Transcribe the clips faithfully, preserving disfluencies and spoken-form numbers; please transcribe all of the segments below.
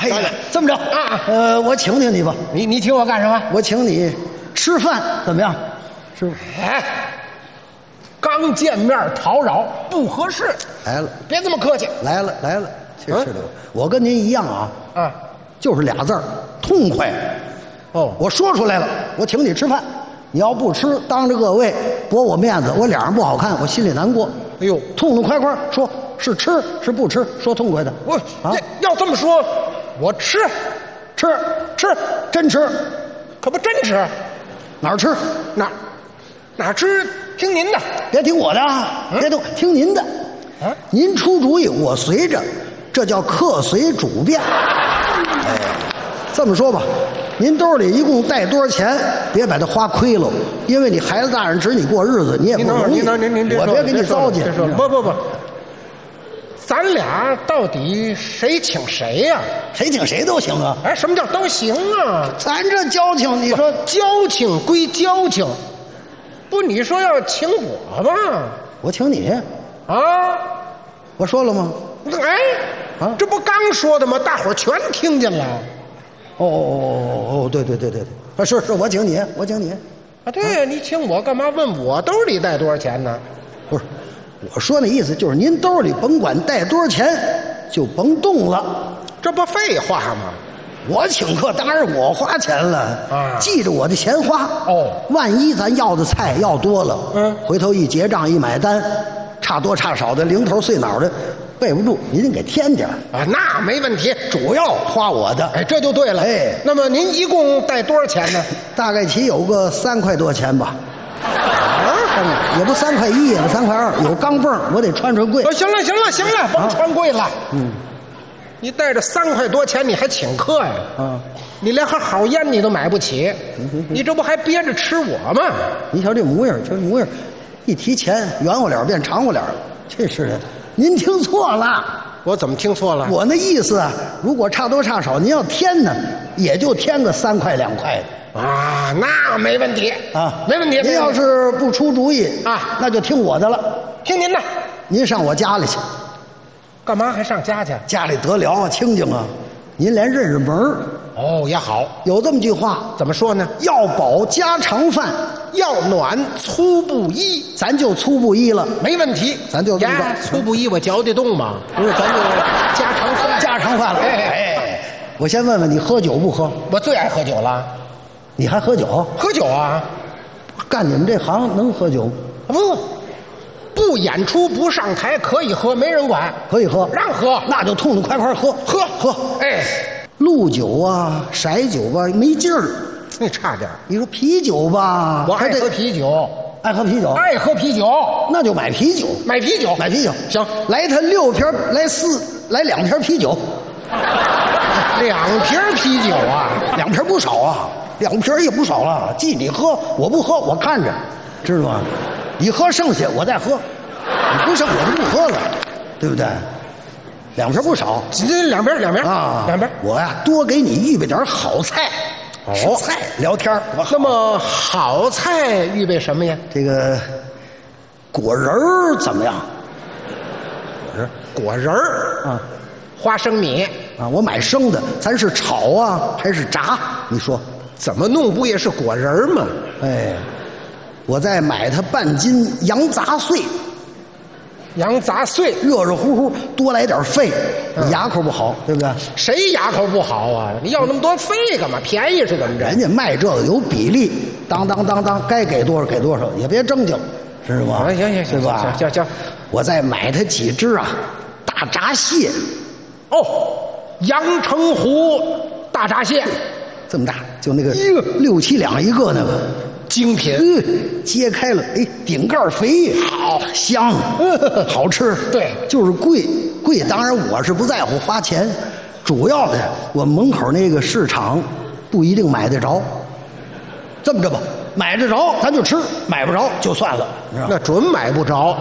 哎呀，这么着啊，呃，我请请你吧。 你你请我干什么？ 我请你吃饭，怎么样？是不是？ 哎，刚见面讨扰不合适。 来了， 别这么客气。 来了来了，这是的。我跟您一样啊， 啊， 就是俩字儿，痛快。 哦， 我说出来了，我请你吃饭，你要不吃，当着各位驳我面子，我脸上不好看，我心里难过。 哎呦， 痛痛快快说，是吃是不吃，说痛快的。 我啊， 要这么说，我吃吃吃，真吃， 可不真吃。 哪儿吃？ 哪哪吃？听您的， 别听我的啊，别听听您的。 啊， 您出主意，我随着，这叫客随主便。哎，这么说吧，您兜里一共带多少钱？别把它花亏了，因为你孩子大人指你过日子，你也不容易。 您等会儿，您您您， 我别给你糟践。 不不不，咱俩到底谁请谁呀？ 谁请谁都行啊。 哎，什么叫都行啊？ 咱这交情，你说交情归交情，不，你说要请我吗？ 我请你啊？ 我说了吗？ 哎， 啊， 这不刚说的吗？大伙儿全听见了。 哦哦哦哦，对对对对对，啊，是是，我请你，我请你。 啊，对呀，你请我干嘛问我兜里带多少钱呢？ 不是，我说那意思就是您兜里甭管带多少钱，就甭动了。 这不废话吗？ 我请客当然我花钱了啊， 记着我的钱花哦。 万一咱要的菜要多了， 嗯， 回头一结账一买单，差多差少的零头碎脑的备不住，您给添点啊，那没问题， 主要花我的。 哎，这就对了。 哎， 那么您一共带多少钱呢？ 大概起有个三块多钱吧。 啊， 也不三块一，也不三块二，有钢镚我得穿穿贵。 哦，行了行了行了，甭穿贵了。 嗯， 你带着三块多钱，你还请客呀？ 啊， 你连盒好烟你都买不起，你这不还憋着吃我吗？ 你瞧这模样，这模样，一提钱，圆乎脸变长乎脸了，这是的。您听错了， 我怎么听错了？ 我那意思啊，如果差多差少，您要添呢，也就添个三块两块啊，那没问题啊， 没问题。 您要是不出主意啊， 那就听我的了， 听您的。 您上我家里去， 干嘛还上家去？ 家里得聊啊，清静啊，您连认识门儿。 哦，也好。 有这么句话， 怎么说呢？ 要饱家常饭， 要暖粗布衣， 咱就粗布衣了， 没问题。 咱就这么呀，粗布衣我嚼得动吗？ 不是，咱就家常饭， 家常饭了。 哎哎， 我先问问你，喝酒不喝？ 我最爱喝酒了。 你还喝酒？ 喝酒啊？ 干你们这行能喝酒？ 不，不演出不上台可以喝，没人管。 可以喝， 让喝， 那就痛痛快快喝， 喝喝。 哎， 鹿酒啊，色酒吧没劲儿。 那差点。 你说啤酒吧， 我爱喝啤酒， 爱喝啤酒， 爱喝啤酒， 那就买啤酒， 买啤酒， 买啤酒。 行， 来他六瓶，来四，来两瓶啤酒。 两瓶啤酒啊， 两瓶不少啊，两瓶也不少了。记你喝，我不喝，我看着，知道吗？你喝剩下我再喝，你不剩我就不喝了，对不对？两瓶不少， 这两瓶两瓶啊， 两瓶。 我呀多给你预备点好菜， 哦， 菜聊天。 那么好菜预备什么呀？ 这个果仁儿怎么样？果仁果仁儿啊， 花生米啊，我买生的，咱是炒啊还是炸？你说怎么弄不也是果仁儿吗？ 哎，我再买它半斤羊杂碎。 羊杂碎， 热热乎乎，多来点肺， 嗯、 牙口不好，对不对？ 谁牙口不好啊？你要那么多肺干嘛？便宜是怎么着？ 人家卖这个有比例，当当当当，该给多少给多少，也别争究，知道吗？ 行行行， 对吧？ 行行行， 我再买它几只啊，大闸蟹。 哦，阳澄湖大闸蟹， 这么大，就那个六七两一个那个。 精品， 嗯，揭开了，哎，顶盖肥，好香，嗯，好吃， 对， 就是贵，贵。当然我是不在乎花钱，主要的我门口那个市场不一定买得着。这么着吧，买得着咱就吃，买不着就算了， 那准买不着。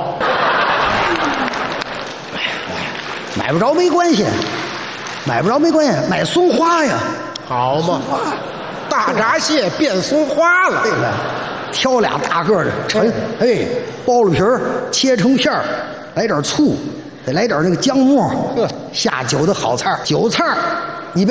买不着没关系，买不着没关系，买松花呀， 好嘛。大闸蟹变松花了， 对了，挑俩大个的，盛，哎，剥了皮儿，切成片儿，来点醋，得来点那个姜末，下酒的好菜，韭菜